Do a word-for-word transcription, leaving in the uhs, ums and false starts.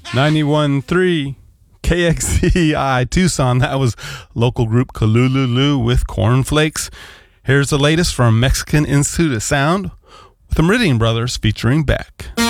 ninety-one point three K X C I Tucson. That was local group Kalululu with Cornflakes. Here's the latest from Mexican Institute of Sound with the Meridian Brothers featuring Beck.